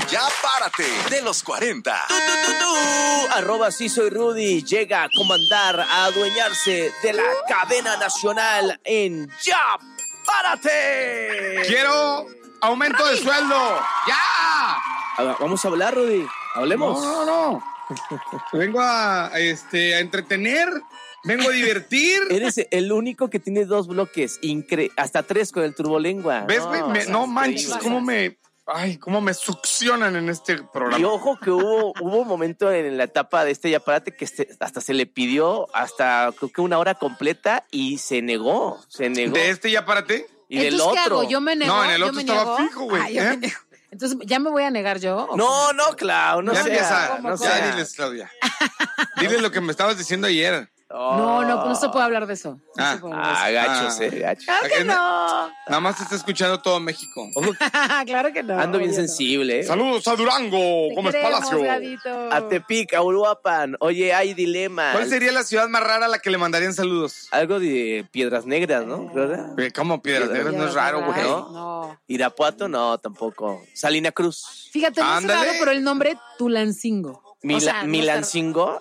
Ya párate de los 40. Arroba sí soy Rudy llega a comandar, a adueñarse de la cadena nacional en Ya párate. Quiero aumento de sueldo. ¡Ya! Vamos a hablar, Rudy. Hablemos. No. Vengo a entretener. Vengo a divertir. Eres el único que tiene 2 bloques, hasta 3 con el turbolengua. ¿Ves, güey? No manches, cómo me succionan en este programa. Y ojo que hubo un momento en la etapa de este Ya párate que hasta se le pidió creo que 1 hora completa y se negó. ¿De este Ya párate? Y del otro. ¿Qué hago? ¿Yo me nego? No, en el otro estaba fijo, güey. Entonces, ¿ya me voy a negar yo? No, Clau, no sea. Ya diles, Claudia. Diles lo que me estabas diciendo ayer. No se puede hablar de eso. Gachos, gachos. Claro que no. Nada más te está escuchando todo México. Claro que no. Ando bien sensible. Saludos a Durango, Gómez Palacio. Gadito. A Tepic, a Uruapan. Oye, hay dilema. ¿Cuál sería la ciudad más rara a la que le mandarían saludos? Algo de Piedras Negras, ¿no? ¿Cómo Piedras Negras? No es raro, güey. No. Irapuato, no, tampoco. Salina Cruz. Fíjate, no es raro, pero el nombre Tulancingo. Milancingo.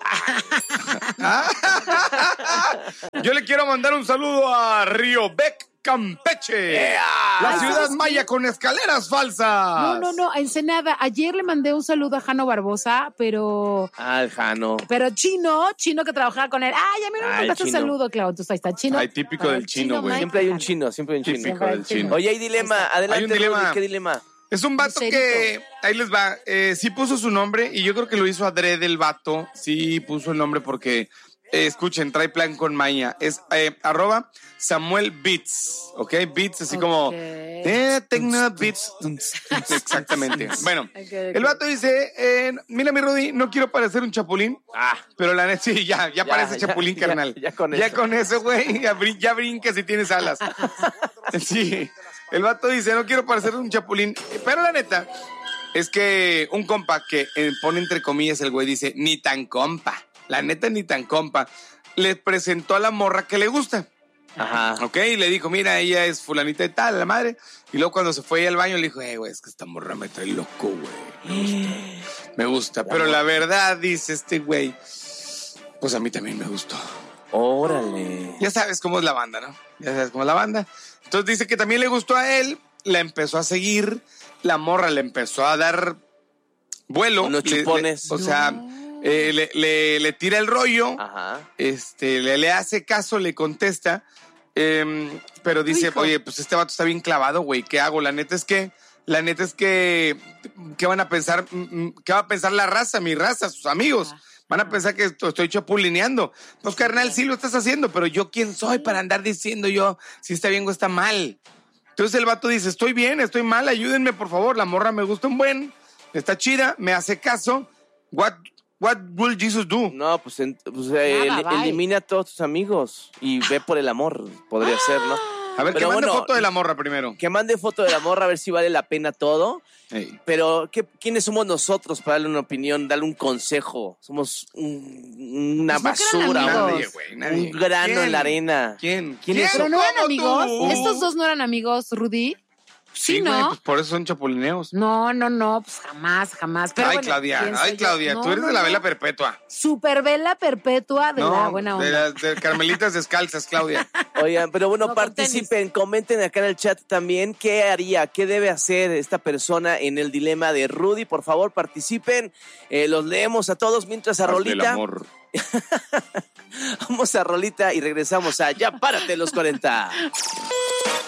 Yo le quiero mandar un saludo a Riobec, Campeche. La ciudad maya con escaleras falsas. No, a Ensenada. Ayer le mandé un saludo a Jano Barbosa, pero... El Jano. Pero chino que trabajaba con él. Ya me mandaste un saludo, Clau. Entonces ahí está, chino. Típico del chino, güey. Siempre hay un chino, Típico del chino. Oye, hay dilema. Adelante, hay un dilema. Rudy, ¿qué dilema? Es un vato que, ahí les va, sí puso su nombre y yo creo que lo hizo adrede el vato, sí puso el nombre porque, escuchen, trae plan con maña, es arroba Samuel Beats, ¿ok? Beats así como, Tecno Beats, exactamente. Bueno, el vato dice, mira mi Rudy, no quiero parecer un chapulín, pero la neta, sí, ya parece chapulín, carnal. Ya con eso, güey, ya brincas y tienes alas. Sí. El vato dice, no quiero parecer un chapulín, pero la neta es que un compa que pone entre comillas el güey dice, ni tan compa, la neta ni tan compa, le presentó a la morra que le gusta. Ajá. Ok, y le dijo, mira, ella es fulanita de tal, la madre. Y luego cuando se fue al baño le dijo, güey, es que esta morra me trae loco, güey. Me gusta. Pero la verdad, dice este güey, pues a mí también me gustó. Órale. Ya sabes cómo es la banda, ¿no? Ya sabes cómo es la banda. Entonces dice que también le gustó a él, la empezó a seguir, la morra le empezó a dar vuelo. Unos chupones. Le tira el rollo, ajá. Le hace caso, le contesta, pero dice, oye, pues este vato está bien clavado, güey, ¿qué hago? La neta es que, ¿qué van a pensar? ¿Qué va a pensar la raza, mi raza, sus amigos? Van a pensar que estoy chapulineando. Pues, carnal, sí lo estás haciendo, pero yo quién soy para andar diciendo yo si está bien o está mal. Entonces el vato dice, estoy bien, estoy mal, ayúdenme, por favor. La morra me gusta un buen, está chida, me hace caso. What will Jesus do? No, pues elimina a todos tus amigos y ve por el amor. Podría ser, ¿no? A ver, que mande foto de la morra primero. Que mande foto de la morra a ver si vale la pena todo. Hey. Pero, ¿quiénes somos nosotros para darle una opinión, darle un consejo? Somos una basura, nadie, güey, un grano en la arena. ¿Quién? ¿Pero no eran amigos? ¿Estos dos no eran amigos, Rudy? Sí, ¿no? Güey, pues por eso son chapulineos. No, pues jamás. Pero ay, bueno, Claudia, tú eres de la vela perpetua. Super vela perpetua de la buena onda. De las carmelitas descalzas, Claudia. Oigan, pero bueno, participen, comenten acá en el chat también qué haría, qué debe hacer esta persona en el dilema de Rudy. Por favor, participen, los leemos a todos mientras a Rolita. El amor. Vamos a Rolita y regresamos a Ya párate los 40.